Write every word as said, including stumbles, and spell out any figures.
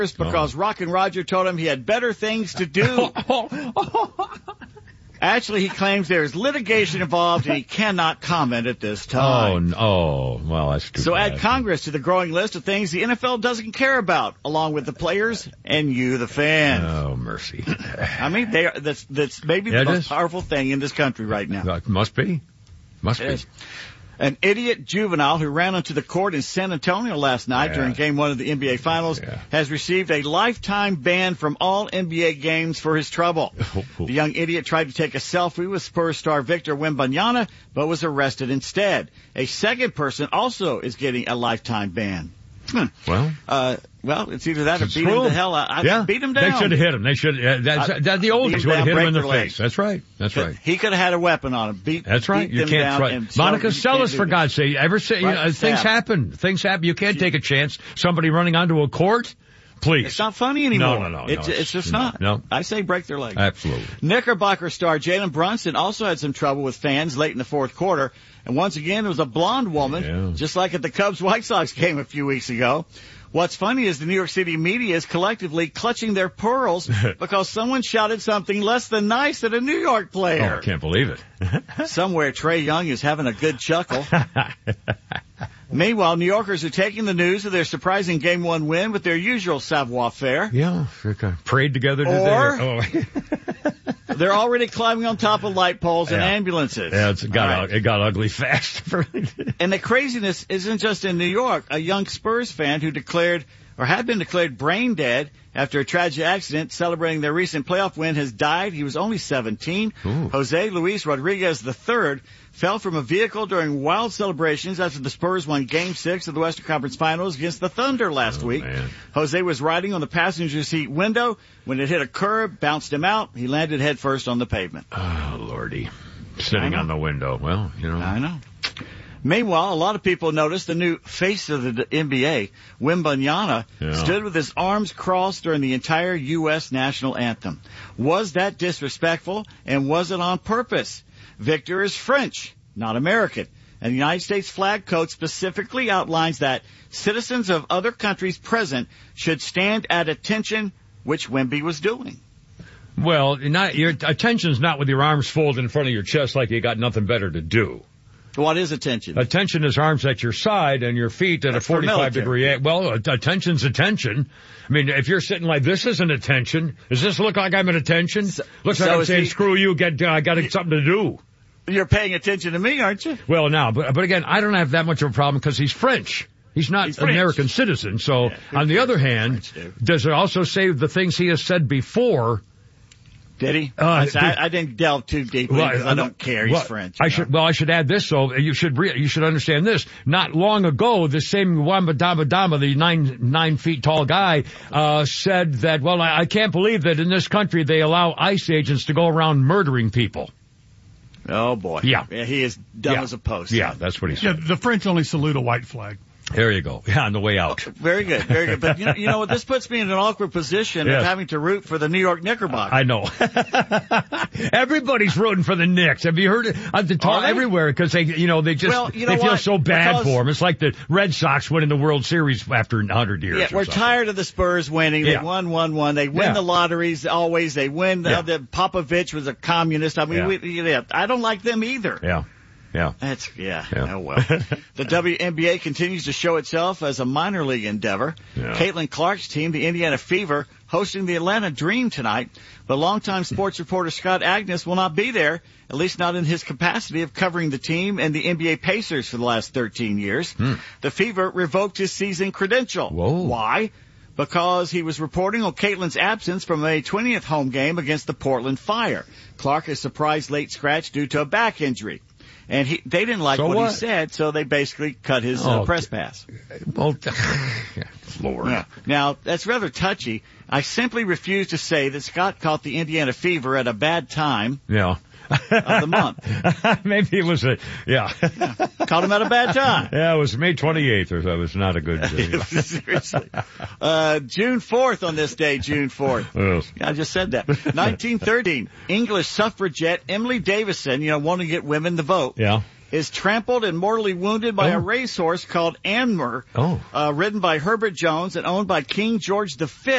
because oh. Rockin' Roger told him he had better things to do. Actually, he claims there is litigation involved and he cannot comment at this time. Oh, oh, well, that's too So bad. add Congress to the growing list of things the N F L doesn't care about, along with the players and you, the fans. Oh, mercy. I mean, they are, that's, that's maybe yeah, the most is. powerful thing in this country right now. It must be. Must yes. be. An idiot juvenile who ran onto the court in San Antonio last night yeah. during Game one of the N B A Finals yeah. has received a lifetime ban from all N B A games for his trouble. Oh, oh. The young idiot tried to take a selfie with Spurs star Victor Wembanyama, but was arrested instead. A second person also is getting a lifetime ban. Hmm. Well, uh, well, it's either that or it's beat true. him the hell out. I yeah. beat him down. They should have hit him. They should. Uh, that's, uh, that, the oldies would have hit him in the face. That's right. That's right. He could have had a weapon on him. Beat. That's right. Beat You them can't down try. and Monica so Seles, for God's sake, ever say you right. know, things Stab. happen. Things happen. You can't take a chance. Somebody running onto a court. Please. It's not funny anymore. No, no, no. It's, no, it's just no, not. No. I say break their leg. Absolutely. Knickerbocker star Jalen Brunson also had some trouble with fans late in the fourth quarter. And once again, it was a blonde woman, yeah. just like at the Cubs-White Sox game a few weeks ago. What's funny is the New York City media is collectively clutching their pearls because someone shouted something less than nice at a New York player. Oh, I can't believe it. Somewhere Trae Young is having a good chuckle. Meanwhile, New Yorkers are taking the news of their surprising Game one win with their usual savoir-faire. Yeah, prayed together today. Or oh. they're already climbing on top of light poles and yeah. ambulances. Yeah, it's got right. it got ugly fast. And the craziness isn't just in New York. A young Spurs fan who declared or had been declared brain dead after a tragic accident celebrating their recent playoff win has died. He was only seventeen. Ooh. Jose Luis Rodriguez the third fell from a vehicle during wild celebrations after the Spurs won Game six of the Western Conference Finals against the Thunder last oh, week. Man. Jose was riding on the passenger seat window when it hit a curb, bounced him out. He landed headfirst on the pavement. Oh, Lordy. Sitting on the window. Well, you know. I know. Meanwhile, a lot of people noticed the new face of the N B A, Wembanyama, yeah. stood with his arms crossed during the entire U S national anthem. Was that disrespectful, and was it on purpose? Victor is French, not American, and the United States flag code specifically outlines that citizens of other countries present should stand at attention, which Wemby was doing. Well, not, your attention's not with your arms folded in front of your chest like you got nothing better to do. What is attention? Attention is arms at your side and your feet at That's a forty-five degree angle. Well, attention's attention. I mean, if you're sitting like this isn't attention. Does this look like I'm at attention? So, Looks so like I'm saying, he, screw you, get, I got something to do. You're paying attention to me, aren't you? Well, now, but, but again, I don't have that much of a problem because he's French. He's not he's an American citizen. So, yeah, on the other hand, French, does it also say the things he has said before? Did he? Uh, I, I didn't delve too deeply well, because I don't care. He's well, French. I know? should. Well, I should add this though. You should. Re, you should understand this. Not long ago, the same Wembanyama Dama, the nine nine feet tall guy, uh, said that. Well, I, I can't believe that in this country they allow ICE agents to go around murdering people. Oh boy. Yeah. yeah he is dumb yeah. as a post. Yeah, that's what he said. Yeah, the French only salute a white flag. There you go. Yeah, on the way out. Very good, very good. But you know, you know what? This puts me in an awkward position Yeah. of having to root for the New York Knickerbockers. I know. Everybody's rooting for the Knicks. Have you heard it? Uh, the talk everywhere because they, you know, they just well, you know they feel what? so bad because, for them. It's like the Red Sox winning the World Series after a hundred years. Yeah, or we're something. tired of the Spurs winning. They Yeah. won, won, won. They win Yeah. the lotteries always. They win. Yeah. The, the Popovich was a communist. I mean, Yeah. we, yeah, I don't like them either. Yeah. Yeah. That's, yeah, Yeah. oh well. The W N B A continues to show itself as a minor league endeavor. Yeah. Caitlin Clark's team, the Indiana Fever, hosting the Atlanta Dream tonight, but longtime sports reporter Scott Agnes will not be there, at least not in his capacity of covering the team and the N B A Pacers for the last thirteen years. Hmm. The Fever revoked his season credential. Whoa. Why? Because he was reporting on Caitlin's absence from a twentieth home game against the Portland Fire. Clark is surprised late scratch due to a back injury. And he, they didn't like so what, what he said, so they basically cut his oh, uh, press pass. Well, Lord. Yeah. Now, that's rather touchy. I simply refuse to say that Scott caught the Indiana Fever at a bad time Yeah. of the month. Maybe it was a, yeah. yeah. Caught him at a bad time. Yeah, it was May twenty-eighth or so. It was not a good day. Seriously. Uh, June fourth on this day, June fourth. Yes. I just said that. nineteen thirteen, English suffragette Emily Davison, you know, wanting to get women to vote. Yeah. Is trampled and mortally wounded by oh. a racehorse called Anmer, oh. uh, ridden by Herbert Jones and owned by King George the Fifth.